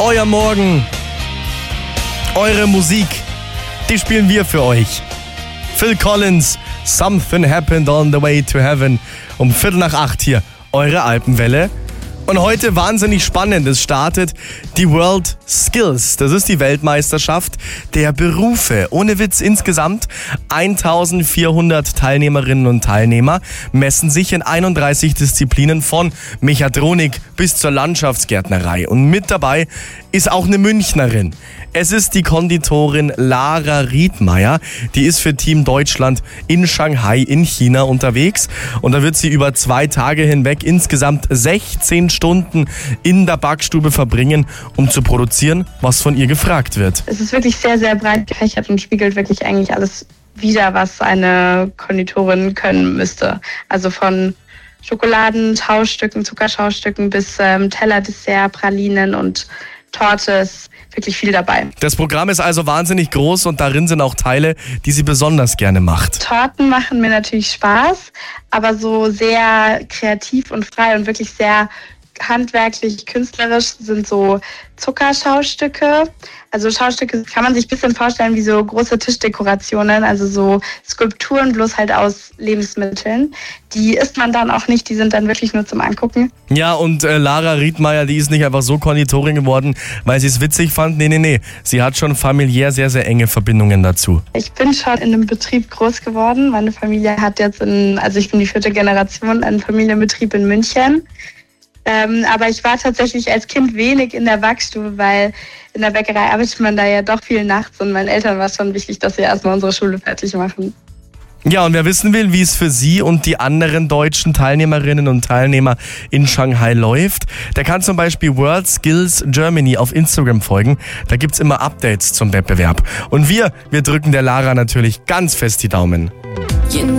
euer Morgen, eure Musik, die spielen wir für euch. Phil Collins, Something Happened on the Way to Heaven. Um 7:45 hier, eure Alpenwelle. Und heute wahnsinnig spannend, es startet die World Skills. Das ist die Weltmeisterschaft der Berufe. Ohne Witz, insgesamt 1400 Teilnehmerinnen und Teilnehmer messen sich in 31 Disziplinen von Mechatronik bis zur Landschaftsgärtnerei. Und mit dabei ist auch eine Münchnerin. Es ist die Konditorin Lara Riedmeier. Die ist für Team Deutschland in Shanghai in China unterwegs. Und da wird sie über 2 Tage hinweg insgesamt 16 Stunden in der Backstube verbringen, um zu produzieren, was von ihr gefragt wird. Es ist wirklich sehr, sehr breit gefächert und spiegelt wirklich eigentlich alles wider, was eine Konditorin können müsste. Also von Schokoladen, Schaustücken, Zuckerschaustücken bis Teller, Dessert, Pralinen und Torte ist wirklich viel dabei. Das Programm ist also wahnsinnig groß und darin sind auch Teile, die sie besonders gerne macht. Torten machen mir natürlich Spaß, aber so sehr kreativ und frei und wirklich sehr handwerklich, künstlerisch sind so Zuckerschaustücke. Also Schaustücke kann man sich ein bisschen vorstellen wie so große Tischdekorationen, also so Skulpturen bloß halt aus Lebensmitteln. Die isst man dann auch nicht, die sind dann wirklich nur zum Angucken. Ja, und Lara Riedmeier, die ist nicht einfach so Konditorin geworden, weil sie es witzig fand. Nee. Sie hat schon familiär sehr, sehr enge Verbindungen dazu. Ich bin schon in einem Betrieb groß geworden. Meine Familie hat jetzt ich bin die 4. Generation, einen Familienbetrieb in München. Aber ich war tatsächlich als Kind wenig in der Backstube, weil in der Bäckerei arbeitet man da ja doch viel nachts und meinen Eltern war es schon wichtig, dass wir erstmal unsere Schule fertig machen. Ja, und wer wissen will, wie es für Sie und die anderen deutschen Teilnehmerinnen und Teilnehmer in Shanghai läuft, der kann zum Beispiel World Skills Germany auf Instagram folgen. Da gibt's immer Updates zum Wettbewerb. Und wir drücken der Lara natürlich ganz fest die Daumen.